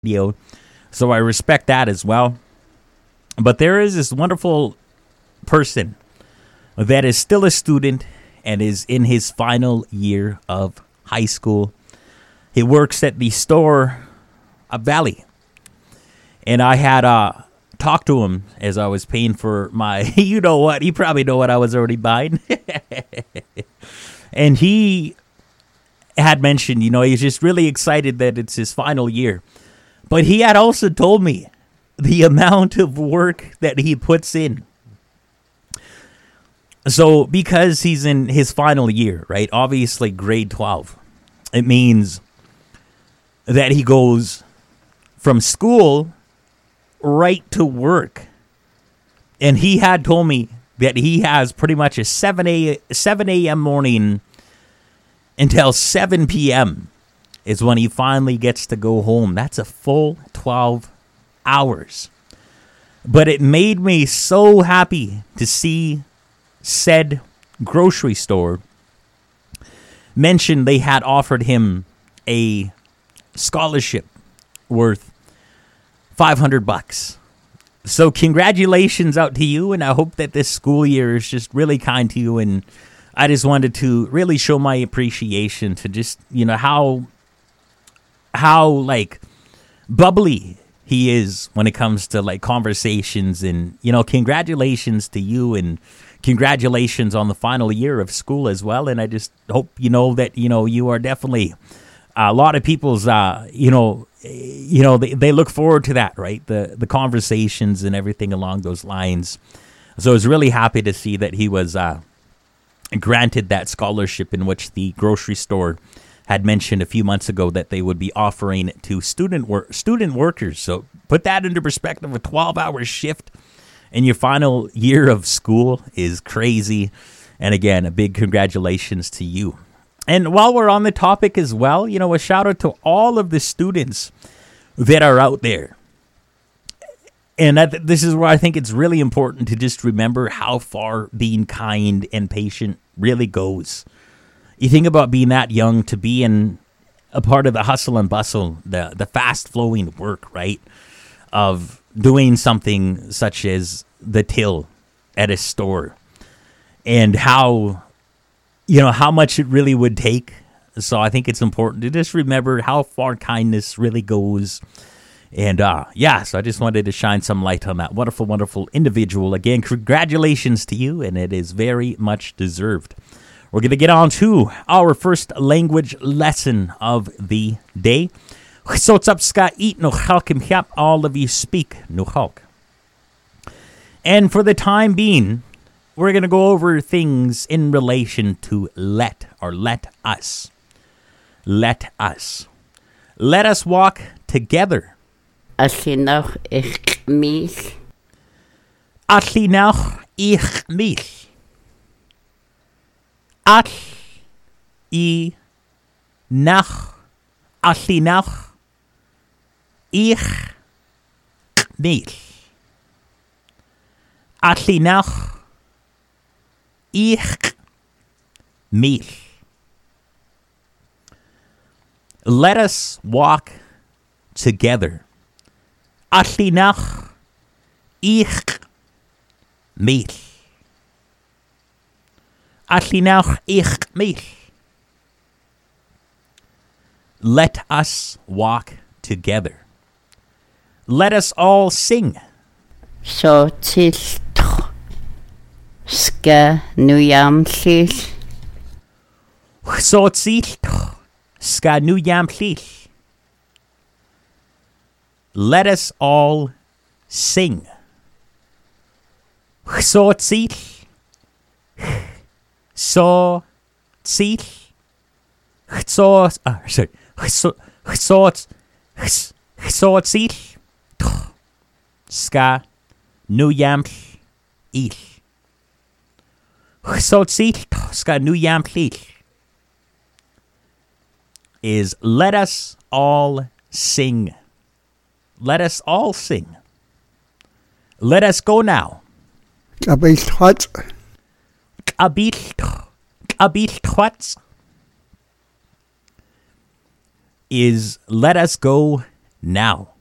radio. So I respect that as well. But there is this wonderful person that is still a student and is in his final year of high school. He works at the store up Valley. And I had talked to him as I was paying for my, you know what, you probably know what I was already buying. And he had mentioned, he's just really excited that it's his final year. But he had also told me the amount of work that he puts in. So because he's in his final year, right? Obviously grade 12. It means that he goes from school right to work. And he had told me that he has pretty much a 7 a.m. morning until 7 p.m. is when he finally gets to go home. That's a full 12 hours. But it made me so happy to see said grocery store mention they had offered him a scholarship worth $500. So congratulations out to you, and I hope that this school year is just really kind to you. And I just wanted to really show my appreciation to just, how like bubbly he is when it comes to like conversations. And, congratulations to you, and congratulations on the final year of school as well. And I just hope that, you are definitely a lot of people's, they look forward to that, right? The conversations and everything along those lines. So I was really happy to see that he was granted that scholarship, in which the grocery store had mentioned a few months ago that they would be offering to student workers. So put that into perspective. A 12-hour shift in your final year of school is crazy. And again, a big congratulations to you. And while we're on the topic as well, a shout out to all of the students that are out there. And this is where I think it's really important to just remember how far being kind and patient really goes. You think about being that young to be in a part of the hustle and bustle, the fast-flowing work, right, of doing something such as the till at a store, and how much it really would take. So I think it's important to just remember how far kindness really goes. And so I just wanted to shine some light on that wonderful, wonderful individual. Again, congratulations to you, and it is very much deserved. We're going to get on to our first language lesson of the day. So it's up, Scott, eat no halkim hap, all of you speak no halk. And for the time being, we're going to go over things in relation to let us. Let us. Let us walk together. Allinach ich mich. Allinach ich mich. All I nach allinach ich mich. Allinach ich mich. Let us walk together. Allinach ich mich. Allinach ich mich. Let us walk together. Let us all sing. So tilch ska nuyam llil. So tilch ska nuyam llil. Let us all sing. So tilch. So tilch. So tilch ska nuyam llil. So tilch ska nuyam llil is let us all sing. Let us all sing. Let us go now. Abilhot. Is let us go Now,